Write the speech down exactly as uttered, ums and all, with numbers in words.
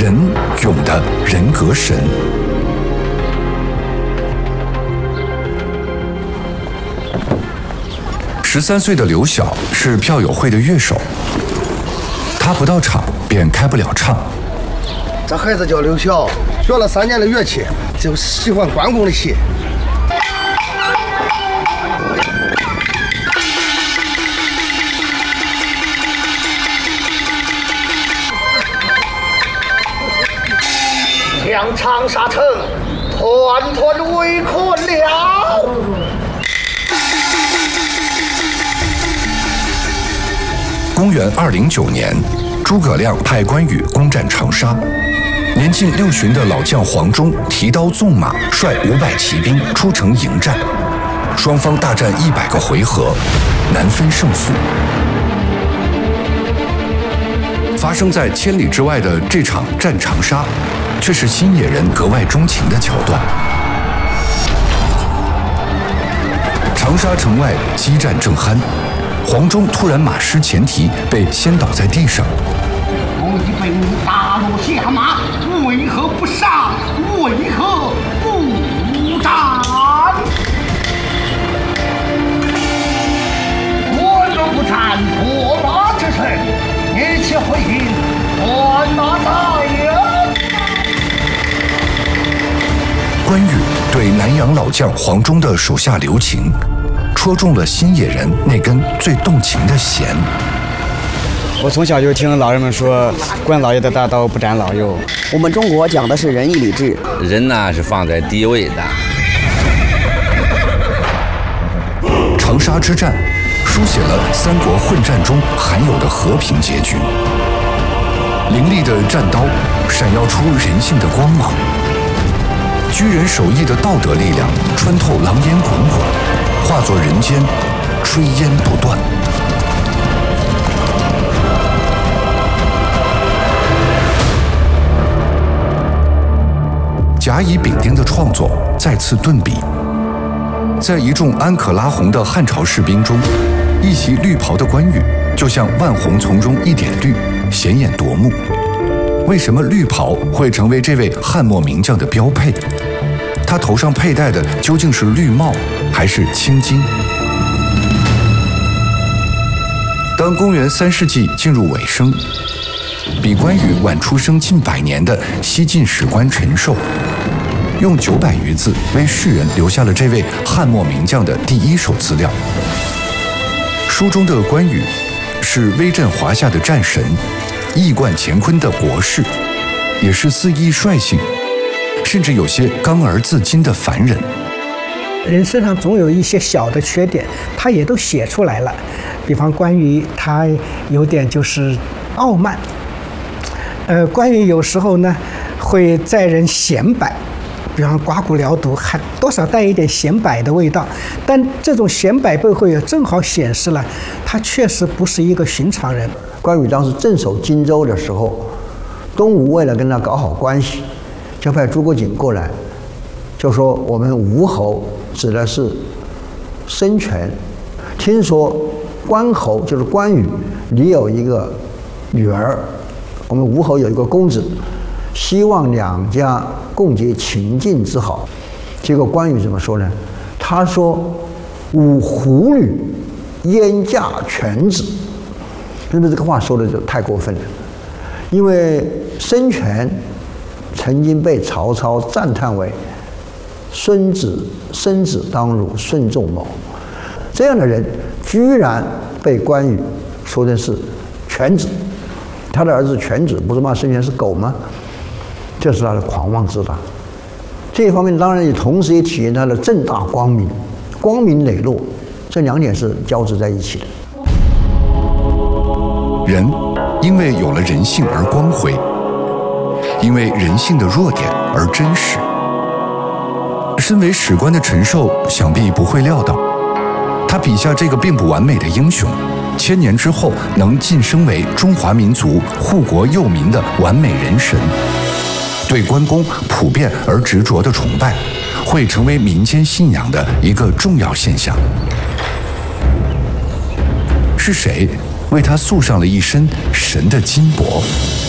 任勇的人格神。十三岁的刘晓是票友会的乐手，他不到场便开不了唱。 这孩子叫刘晓，学了三年的乐器，就喜欢关公的戏。 将长沙城团团围困了。 公元二零九年，诸葛亮派关羽攻占长沙，年近六旬的老将黄忠提刀纵马，率五百骑兵出城迎战，双方大战一百个回合，难分胜负。发生在千里之外的这场战长沙，却是新野人格外钟情的桥段。长沙城外激战正酣，黄忠突然马失前蹄，被掀倒在地上。 我已被你打落下马，为何不杀？为何不战？我若不战，破马之臣，你且回营还马在呀！ 关羽对南阳老将黄忠的手下留情，戳中了新野人那根最动情的弦。 我从小就听老人们说，关老爷的大刀不斩老幼。 我们中国讲的是仁义礼智， 人呢是放在第一位的。 长沙之战，书写了三国混战中罕有的和平结局。凌厉的战刀闪耀出人性的光芒，居人守义的道德力量穿透狼烟滚滚，化作人间炊烟不断。甲乙丙丁的创作再次顿笔，在一众安可拉红的汉朝士兵中，一袭绿袍的关羽就像万红丛中一点绿，显眼夺目。为什么绿袍会成为这位汉末名将的标配？他头上佩戴的究竟是绿帽还是青巾？当公元三世纪进入尾声，比关羽晚出生近百年的西晋史官陈寿，用九百余字为世人留下了这位汉末名将的第一手资料。书中的关羽是威震华夏的战神，一贯乾坤的国士，也是肆意率性，甚至有些刚而自矜的凡人。 人身上总有一些小的缺点，他也都写出来了。比方关羽，他有点就是傲慢。呃，关羽有时候呢会载人显摆，比方刮骨疗毒，还多少带一点显摆的味道。但这种显摆背后也正好显示了他确实不是一个寻常人。 关羽当时镇守荆州的时候，东吴为了跟他搞好关系，就派朱国瑾过来，就说我们吴侯指的是孙权，听说关侯就是关羽，你有一个女儿，我们吴侯有一个公子，希望两家共结秦晋之好。结果关羽怎么说呢？他说：“吾胡女焉嫁犬子。”那么这个话说的就太过分了，因为孙权曾经被曹操赞叹为孙子生子当如孙仲谋，这样的人居然被关羽说的是犬子。他的儿子犬子不是骂孙权是狗吗？这是他的狂妄自大。这一方面当然也同时也体现他的正大光明，光明磊落，这两点是交织在一起的。 人因为有了人性而光辉，因为人性的弱点而真实。身为史官的陈寿想必不会料到，他笔下这个并不完美的英雄，千年之后能晋升为中华民族护国佑民的完美人神。对关公普遍而执着的崇拜，会成为民间信仰的一个重要现象。是谁为他塑上了一身神的金帛？